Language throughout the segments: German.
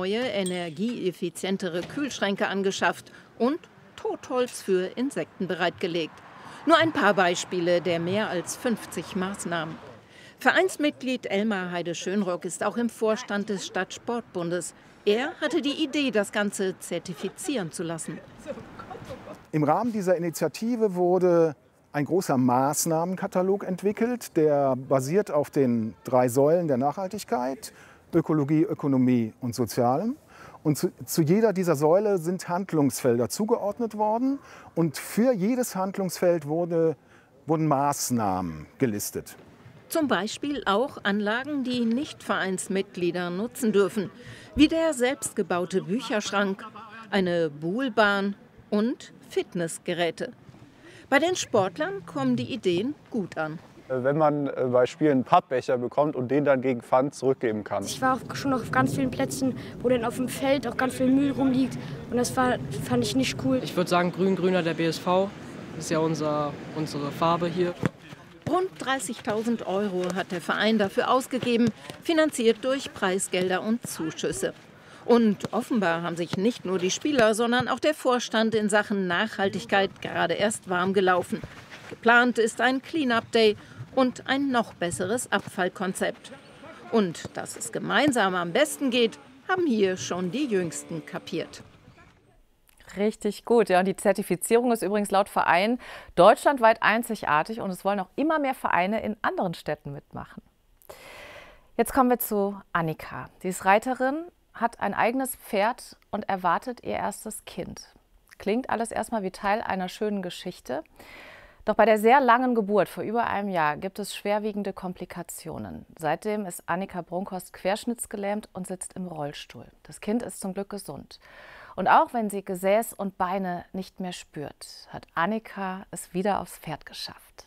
neue, energieeffizientere Kühlschränke angeschafft und Totholz für Insekten bereitgelegt. Nur ein paar Beispiele der mehr als 50 Maßnahmen. Vereinsmitglied Elmar Heide-Schönrock ist auch im Vorstand des Stadtsportbundes. Er hatte die Idee, das Ganze zertifizieren zu lassen. Im Rahmen dieser Initiative wurde ein großer Maßnahmenkatalog entwickelt, der basiert auf den 3 Säulen der Nachhaltigkeit: Ökologie, Ökonomie und Sozialem. Und zu jeder dieser Säule sind Handlungsfelder zugeordnet worden. Und für jedes Handlungsfeld wurden Maßnahmen gelistet. Zum Beispiel auch Anlagen, die Nicht-Vereinsmitglieder nutzen dürfen, wie der selbstgebaute Bücherschrank, eine Buhlbahn und Fitnessgeräte. Bei den Sportlern kommen die Ideen gut an. Wenn man bei Spielen einen Pappbecher bekommt und den dann gegen Pfand zurückgeben kann. Ich war auch schon auf ganz vielen Plätzen, wo dann auf dem Feld auch ganz viel Müll rumliegt. Und das fand ich nicht cool. Ich würde sagen, grün-grüner der BSV. Das ist ja unsere Farbe hier. Rund 30.000 € hat der Verein dafür ausgegeben, finanziert durch Preisgelder und Zuschüsse. Und offenbar haben sich nicht nur die Spieler, sondern auch der Vorstand in Sachen Nachhaltigkeit gerade erst warm gelaufen. Geplant ist ein Clean-up-Day und ein noch besseres Abfallkonzept. Und dass es gemeinsam am besten geht, haben hier schon die Jüngsten kapiert. Richtig gut. Ja, und die Zertifizierung ist übrigens laut Verein deutschlandweit einzigartig und es wollen auch immer mehr Vereine in anderen Städten mitmachen. Jetzt kommen wir zu Annika. Sie ist Reiterin, hat ein eigenes Pferd und erwartet ihr erstes Kind. Klingt alles erstmal wie Teil einer schönen Geschichte. Doch bei der sehr langen Geburt vor über einem Jahr gibt es schwerwiegende Komplikationen. Seitdem ist Annika Brunkhorst querschnittsgelähmt und sitzt im Rollstuhl. Das Kind ist zum Glück gesund. Und auch wenn sie Gesäß und Beine nicht mehr spürt, hat Annika es wieder aufs Pferd geschafft.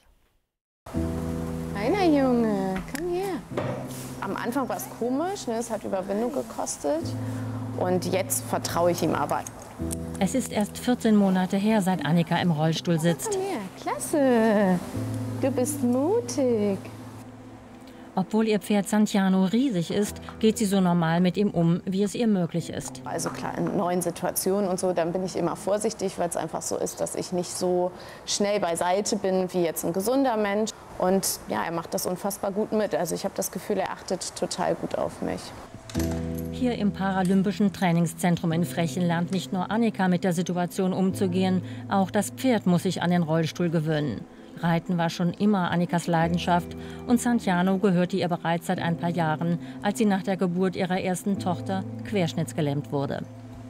Feiner Junge, komm her. Am Anfang war es komisch, ne? Es hat Überwindung gekostet. Und jetzt vertraue ich ihm aber. Es ist erst 14 Monate her, seit Annika im Rollstuhl sitzt. Komm her, klasse. Du bist mutig. Obwohl ihr Pferd Santiano riesig ist, geht sie so normal mit ihm um, wie es ihr möglich ist. Also klar, in neuen Situationen und so, dann bin ich immer vorsichtig, weil es einfach so ist, dass ich nicht so schnell beiseite bin wie jetzt ein gesunder Mensch. Und ja, er macht das unfassbar gut mit. Also ich habe das Gefühl, er achtet total gut auf mich. Hier im Paralympischen Trainingszentrum in Frechen lernt nicht nur Annika mit der Situation umzugehen, auch das Pferd muss sich an den Rollstuhl gewöhnen. Reiten war schon immer Annikas Leidenschaft und Santiano gehörte ihr bereits seit ein paar Jahren, als sie nach der Geburt ihrer ersten Tochter querschnittsgelähmt wurde.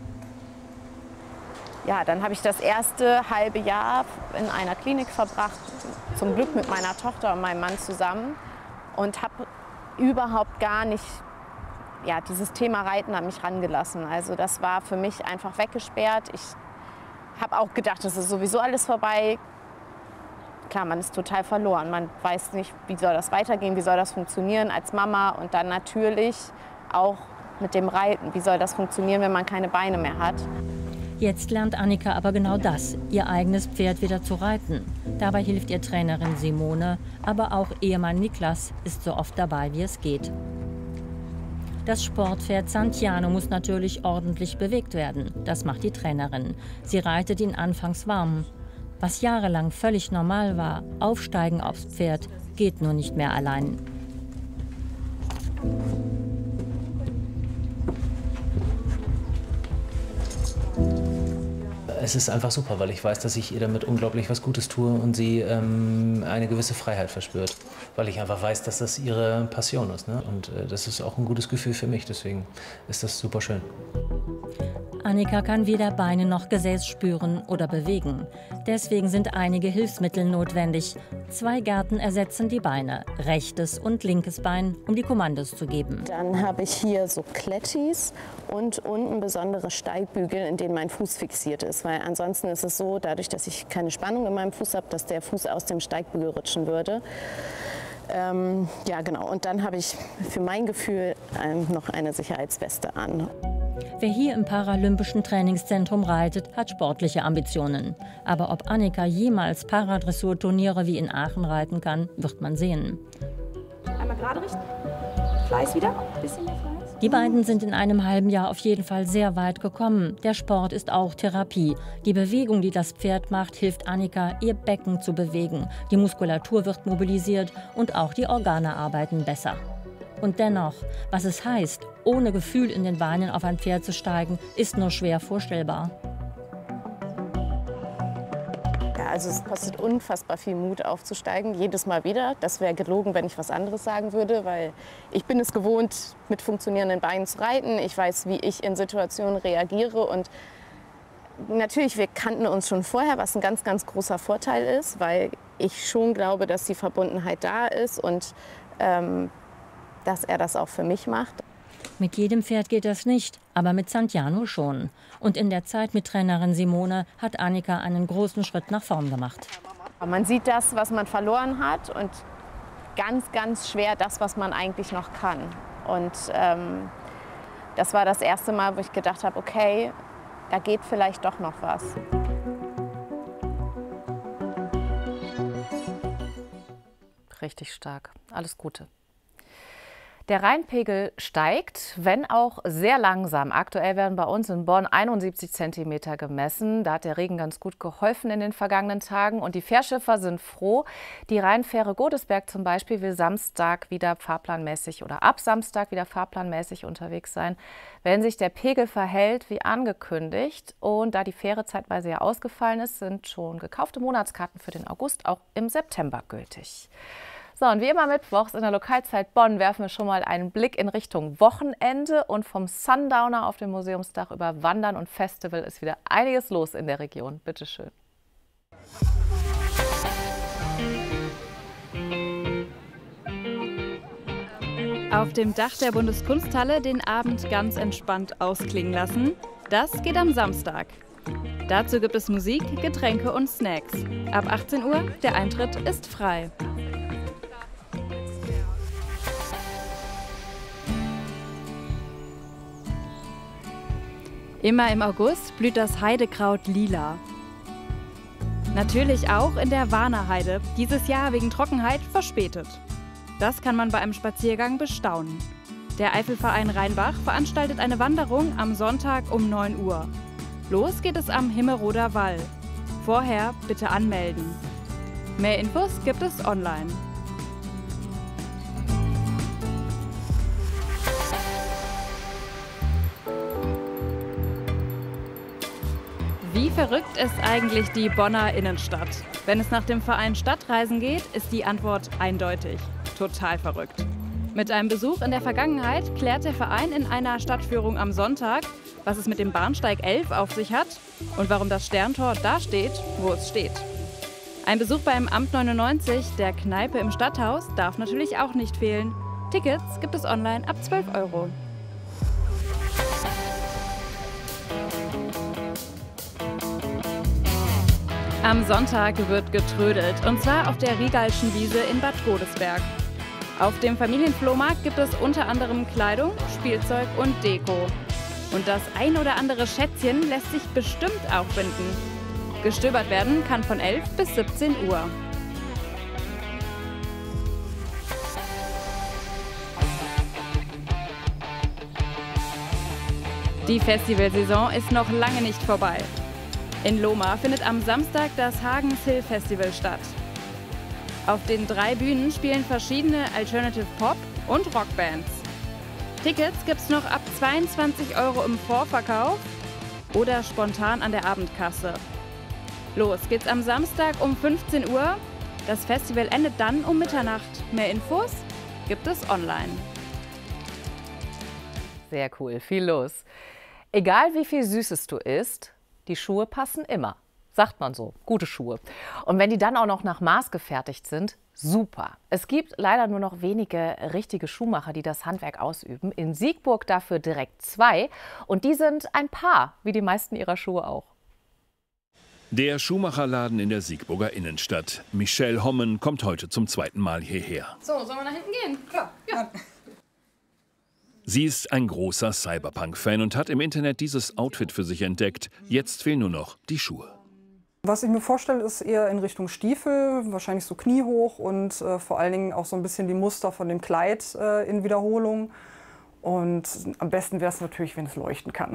Ja, dann habe ich das erste halbe Jahr in einer Klinik verbracht, zum Glück mit meiner Tochter und meinem Mann zusammen und habe überhaupt gar nicht, ja, dieses Thema Reiten an mich rangelassen. Also das war für mich einfach weggesperrt. Ich habe auch gedacht, das ist sowieso alles vorbei. Klar, man ist total verloren. Man weiß nicht, wie soll das weitergehen, wie soll das funktionieren als Mama. Und dann natürlich auch mit dem Reiten. Wie soll das funktionieren, wenn man keine Beine mehr hat? Jetzt lernt Annika aber genau das, ihr eigenes Pferd wieder zu reiten. Dabei hilft ihr Trainerin Simone, aber auch Ehemann Niklas ist so oft dabei, wie es geht. Das Sportpferd Santiano muss natürlich ordentlich bewegt werden. Das macht die Trainerin. Sie reitet ihn anfangs warm. Was jahrelang völlig normal war, aufsteigen aufs Pferd, geht nur nicht mehr allein. Es ist einfach super, weil ich weiß, dass ich ihr damit unglaublich was Gutes tue und sie eine gewisse Freiheit verspürt. Weil ich einfach weiß, dass das ihre Passion ist. Ne? Und das ist auch ein gutes Gefühl für mich, deswegen ist das super schön. Annika kann weder Beine noch Gesäß spüren oder bewegen. Deswegen sind einige Hilfsmittel notwendig. 2 Gärten ersetzen die Beine, rechtes und linkes Bein, um die Kommandos zu geben. Dann habe ich hier so Klettis und unten besondere Steigbügel, in denen mein Fuß fixiert ist. Weil ansonsten ist es so, dadurch, dass ich keine Spannung in meinem Fuß habe, dass der Fuß aus dem Steigbügel rutschen würde. Ja, genau. Und dann habe ich für mein Gefühl noch eine Sicherheitsweste an. Wer hier im Paralympischen Trainingszentrum reitet, hat sportliche Ambitionen. Aber ob Annika jemals Paradressur-Turniere wie in Aachen reiten kann, wird man sehen. Einmal gerade richten. Fleiß wieder. Ein bisschen mehr Fleiß. Die beiden sind in einem halben Jahr auf jeden Fall sehr weit gekommen. Der Sport ist auch Therapie. Die Bewegung, die das Pferd macht, hilft Annika, ihr Becken zu bewegen. Die Muskulatur wird mobilisiert und auch die Organe arbeiten besser. Und dennoch, was es heißt, ohne Gefühl in den Beinen auf ein Pferd zu steigen, ist nur schwer vorstellbar. Ja, also es kostet unfassbar viel Mut aufzusteigen, jedes Mal wieder. Das wäre gelogen, wenn ich was anderes sagen würde, weil ich bin es gewohnt, mit funktionierenden Beinen zu reiten. Ich weiß, wie ich in Situationen reagiere und natürlich, wir kannten uns schon vorher, was ein ganz, ganz großer Vorteil ist, weil ich schon glaube, dass die Verbundenheit da ist und dass er das auch für mich macht. Mit jedem Pferd geht das nicht, aber mit Santiano schon. Und in der Zeit mit Trainerin Simone hat Annika einen großen Schritt nach vorn gemacht. Man sieht das, was man verloren hat und ganz, ganz schwer das, was man eigentlich noch kann. Und das war das erste Mal, wo ich gedacht habe, okay, da geht vielleicht doch noch was. Richtig stark. Alles Gute. Der Rheinpegel steigt, wenn auch sehr langsam. Aktuell werden bei uns in Bonn 71 cm gemessen. Da hat der Regen ganz gut geholfen in den vergangenen Tagen. Und die Fährschiffer sind froh. Die Rheinfähre Godesberg zum Beispiel will Samstag wieder fahrplanmäßig oder ab Samstag wieder fahrplanmäßig unterwegs sein, wenn sich der Pegel verhält wie angekündigt. Und da die Fähre zeitweise ja ausgefallen ist, sind schon gekaufte Monatskarten für den August auch im September gültig. So, und wie immer mittwochs in der Lokalzeit Bonn werfen wir schon mal einen Blick in Richtung Wochenende. Und vom Sundowner auf dem Museumsdach über Wandern und Festival ist wieder einiges los in der Region. Bitte schön. Auf dem Dach der Bundeskunsthalle den Abend ganz entspannt ausklingen lassen. Das geht am Samstag. Dazu gibt es Musik, Getränke und Snacks. Ab 18 Uhr, der Eintritt ist frei. Immer im August blüht das Heidekraut lila. Natürlich auch in der Warner-Heide, dieses Jahr wegen Trockenheit verspätet. Das kann man bei einem Spaziergang bestaunen. Der Eifelverein Rheinbach veranstaltet eine Wanderung am Sonntag um 9 Uhr. Los geht es am Himmeroder Wall. Vorher bitte anmelden. Mehr Infos gibt es online. Wie verrückt ist eigentlich die Bonner Innenstadt? Wenn es nach dem Verein Stadtreisen geht, ist die Antwort eindeutig. Total verrückt. Mit einem Besuch in der Vergangenheit klärt der Verein in einer Stadtführung am Sonntag, was es mit dem Bahnsteig 11 auf sich hat und warum das Sterntor da steht, wo es steht. Ein Besuch beim Amt 99, der Kneipe im Stadthaus, darf natürlich auch nicht fehlen. Tickets gibt es online ab 12 €. Am Sonntag wird getrödelt, und zwar auf der Riegalschen Wiese in Bad Godesberg. Auf dem Familienflohmarkt gibt es unter anderem Kleidung, Spielzeug und Deko. Und das ein oder andere Schätzchen lässt sich bestimmt auch finden. Gestöbert werden kann von 11 bis 17 Uhr. Die Festivalsaison ist noch lange nicht vorbei. In Lohmar findet am Samstag das Hagens Hill Festival statt. Auf den 3 Bühnen spielen verschiedene Alternative Pop- und Rockbands. Tickets gibt's noch ab 22 € im Vorverkauf oder spontan an der Abendkasse. Los geht's am Samstag um 15 Uhr. Das Festival endet dann um Mitternacht. Mehr Infos gibt es online. Sehr cool, viel los. Egal wie viel Süßes du isst, die Schuhe passen immer, sagt man so, gute Schuhe. Und wenn die dann auch noch nach Maß gefertigt sind, super. Es gibt leider nur noch wenige richtige Schuhmacher, die das Handwerk ausüben. In Siegburg dafür direkt 2 und die sind ein Paar, wie die meisten ihrer Schuhe auch. Der Schuhmacherladen in der Siegburger Innenstadt. Michelle Hommen kommt heute zum 2. Mal hierher. So, sollen wir nach hinten gehen? Klar, ja. Sie ist ein großer Cyberpunk-Fan und hat im Internet dieses Outfit für sich entdeckt. Jetzt fehlen nur noch die Schuhe. Was ich mir vorstelle, ist eher in Richtung Stiefel, wahrscheinlich so kniehoch und vor allen Dingen auch so ein bisschen die Muster von dem Kleid in Wiederholung. Und am besten wäre es natürlich, wenn es leuchten kann.